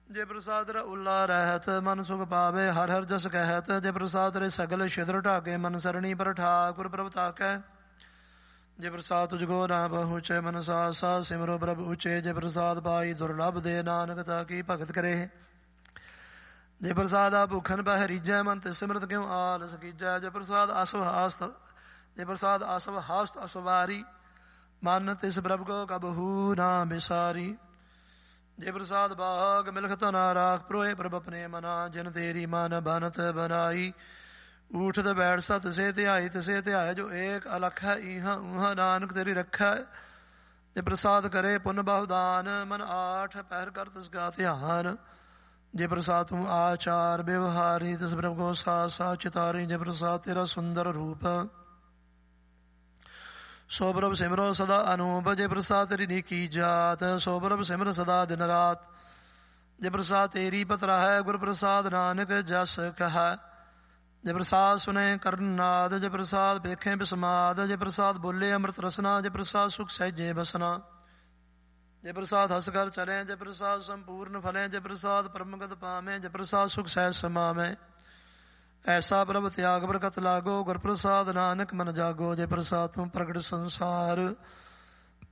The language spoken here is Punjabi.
ਜੇ ਪ੍ਰਸਾਦ ਤੇਰਾ ਉੱਲਾ ਰਹਿਤ ਮਨ ਸੁਖ ਪਾਵੇ, ਹਰ ਹਰ ਜਸ ਕਹਿਤ। ਜੇ ਪ੍ਰਸਾਦ ਤੇਰੇ ਸਗਲ ਛਿਦਰ ਢਾਕੇ, ਮਨ ਸਰਣੀ ਪਰ ਠਾਕੁਰ ਪ੍ਰਭ ਤਾਕੈ। ਜੇ ਪ੍ਰਸਾਦ ਤੁਝ ਕੋ ਨਾ ਪਹੁੰਚੇ, ਮਨ ਸਾਥ ਸਾਥ ਸਿਮਰੋ ਪ੍ਰਭ ਉਚੇ। ਜੇ ਪ੍ਰਸਾਦ ਪਾਈ ਦੁਰਲਭ ਦੇ, ਨਾਨਕ ਤਾ ਕੀ ਭਗਤ ਕਰੇ। ਜੇ ਪ੍ਰਸਾਦ ਆ ਭੁਖਨ ਬਹਿ ਰੀਜੈ, ਮਨ ਤੇ ਸਿਮਰਤ ਕਿਉ ਆਲਸ ਕੀਜੈ। ਜੇ ਪ੍ਰਸਾਦ ਅਸਵ ਹਾਸਤ, ਜੇ ਪ੍ਰਸਾਦ ਅਸਵ ਹਾਸਤ ਅਸਵਾਰੀ, ਮਨ ਤਿਸ ਪ੍ਰਭ ਕੋ ਕਬਹੂ ਨਾ ਬਿਸਾਰੀ। ਜੇ ਪ੍ਰਸਾਦ ਬਾਗ ਮਿਲਖਤ ਨਾ ਰਾਖ, ਪ੍ਰੋਏ ਪ੍ਰਭ ਆਪਣੇ ਮਨਾ। ਜਿਨ ਤੇਰੀ ਮਨ ਬਨਤ ਬਨਾਈ, ਊਠਤ ਬੈਠ ਸਤ ਸੇ ਧਿਆਈ। ਤਿਸੇ ਧਿਆਏ ਜੋ ਏਕ ਅਲਖ ਹੈ, ਈਹਾਂ ਊਹਾਂ ਨਾਨਕ ਤੇਰੀ ਰੱਖੈ। ਜੇ ਪ੍ਰਸਾਦ ਕਰੇ ਪੁੰਨ ਬਹੁਦਾਨ, ਮਨ ਆਠ ਪਹਿਰ ਕਰ ਤਿਸ ਕਾ ਧਿਆਨ। ਜੇ ਪ੍ਰਸਾਦ ਤੂੰ ਆਚਾਰ ਵਿਵਹਾਰੀ, ਤਿਸ ਪ੍ਰਭ ਕੋ ਸਾਥ ਸਾਥ ਚਿਤਾਰੀ। ਜੇ ਪ੍ਰਸਾਦ ਤੇਰਾ ਸੁੰਦਰ ਰੂਪ, ਸੋ ਪ੍ਰਭ ਸਿਮਰੋ ਸਦਾ ਅਨੂਪ। ਜੇ ਪ੍ਰਸਾਦ ਤੇਰੀ ਨੀਕੀ ਜਾਤ, ਸੋ ਪ੍ਰਭ ਸਿਮਰ ਸਦਾ ਦਿਨ ਰਾਤ। ਜੇ ਪ੍ਰਸਾਦ ਤੇਰੀ ਪਤਰਾ ਹੈ, ਗੁਰ ਪ੍ਰਸਾਦ ਨਾਨਕ ਜਸ ਕਹੈ। ਜੇ ਪ੍ਰਸਾਦ ਸੁਨੇ ਕਰਨਾਦ, ਜੇ ਪ੍ਰਸਾਦ ਵੇਖੇ ਬਿਸਮਾਦ। ਜੇ ਪ੍ਰਸਾਦ ਬੋਲੇ ਅੰਮ੍ਰਿਤ ਰਸਨਾ, ਜੇ ਪ੍ਰਸਾਦ ਸੁਖ ਸਹਿਜੇ ਬਸਨਾ। ਜੇ ਪ੍ਰਸਾਦ ਹਸ ਕਰ ਚਲੇ, ਜੇ ਪ੍ਰਸਾਦ ਸੰਪੂਰਨ ਫਲੇ। ਜੇ ਪ੍ਰਸਾਦ ਪਰਮਗਤ ਪਾਵੇਂ, ਜੇ ਪ੍ਰਸਾਦ ਸੁਖ ਸਹਿਜ ਸਮਾਵੇਂ। ਐਸਾ ਪ੍ਰਭ ਤਿਆਗ ਬਰਕਤ ਲਾਗੋ, ਗੁਰ ਪ੍ਰਸਾਦ ਨਾਨਕ ਮਨ ਜਾਗੋ। ਜੇ ਪ੍ਰਸਾਦ ਤੂੰ ਪ੍ਰਗਟ ਸੰਸਾਰ,